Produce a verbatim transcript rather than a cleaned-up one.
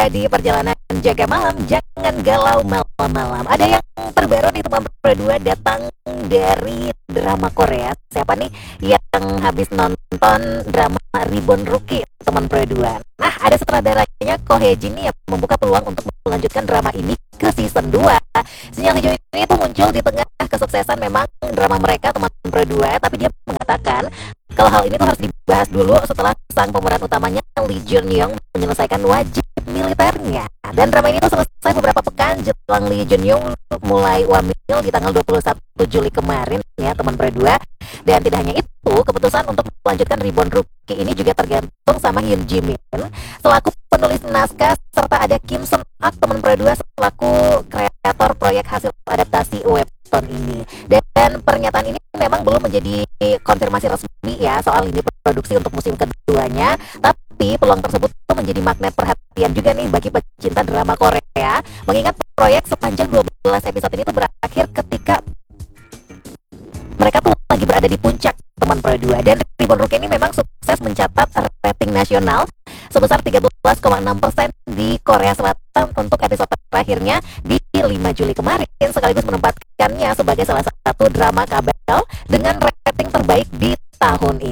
dua di perjalanan jaga malam, jangan galau malam-malam. Ada yang terbaru nih teman Pro dua datang dari drama Korea. Siapa nih yang habis nonton drama Reborn Rookie teman Pro dua? Nah, ada sutradaranya Ko Hye Jin nih yang membuka peluang untuk melanjutkan drama ini ke season dua. Sinyal hijau ini tuh muncul di tengah kesuksesan memang drama mereka teman Pro dua, tapi dia mengatakan kalau hal ini tuh harus dibahas dulu setelah sang pemeran utamanya Lee Jun Young menyelesaikan wajib militernya. Dan drama ini tuh selesai beberapa pekan jelang Lee Jun Young mulai wamil di tanggal dua puluh satu Juli kemarin ya teman Pro dua. Dan tidak hanya itu, keputusan untuk melanjutkan Reborn Rookie ini juga tergantung sama Hyun Ji Min selaku penulis naskah, serta ada Kim Sun Ak teman Pro dua selaku kreator proyek hasil adaptasi webtoon ini. Dan pernyataan ini memang belum menjadi konfirmasi resmi ya soal ini produksi untuk musim keduanya, tapi peluang tersebut tuh menjadi magnet perhatian juga nih bagi pecinta drama Korea, mengingat proyek sepanjang dua belas episode ini tuh berakhir ketika mereka tuh lagi berada di puncak teman Pro dua. Dan Reborn Rookie ini memang sukses mencatat rating nasional sebesar tiga belas koma enam persen di Korea Selatan untuk episode terakhirnya di lima Juli kemarin, sekaligus menempatkannya sebagai salah satu drama kabel dengan rating terbaik di tahun ini.